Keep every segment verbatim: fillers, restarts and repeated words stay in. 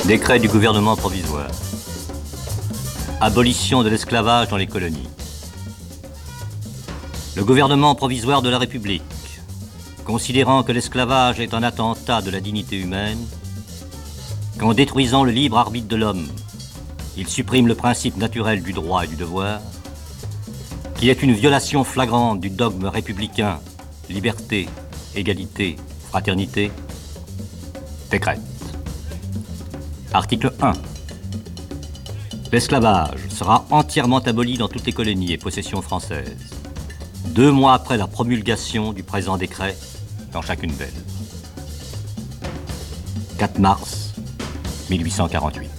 Décret du gouvernement provisoire. Abolition de l'esclavage dans les colonies. Le gouvernement provisoire de la République, considérant que l'esclavage est un attentat de la dignité humaine, qu'en détruisant le libre arbitre de l'homme, il supprime le principe naturel du droit et du devoir, qui est une violation flagrante du dogme républicain, liberté, égalité, fraternité, décrète. Article un. L'esclavage sera entièrement aboli dans toutes les colonies et possessions françaises, deux mois après la promulgation du présent décret dans chacune d'elles. quatre mars mille huit cent quarante-huit.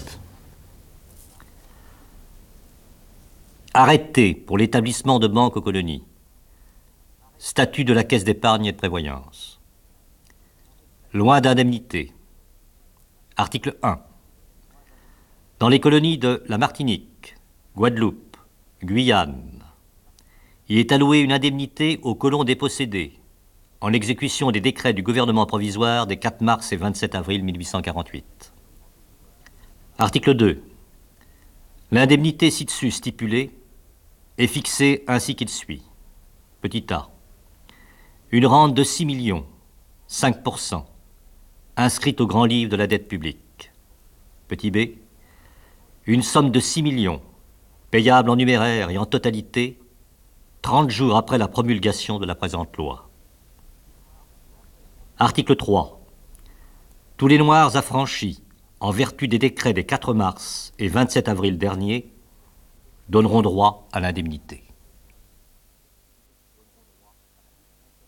Arrêté pour l'établissement de banques aux colonies. Statut de la Caisse d'épargne et de prévoyance. Loi d'indemnité. Article un. Dans les colonies de la Martinique, Guadeloupe, Guyane, il est alloué une indemnité aux colons dépossédés en exécution des décrets du gouvernement provisoire des quatre mars et vingt-sept avril mille huit cent quarante-huit. Article deux. L'indemnité ci-dessus stipulée est fixée ainsi qu'il suit. Petit a. Une rente de six millions, cinq pour cent, inscrite au grand livre de la dette publique. Petit b. Une somme de six millions, payable en numéraire et en totalité, trente jours après la promulgation de la présente loi. Article trois. Tous les Noirs affranchis, en vertu des décrets des quatre mars et vingt-sept avril dernier, donneront droit à l'indemnité.